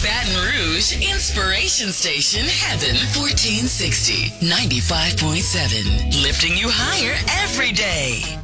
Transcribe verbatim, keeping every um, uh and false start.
Baton Rouge Inspiration Station Heaven, fourteen sixty, ninety-five point seven. Lifting you higher every day.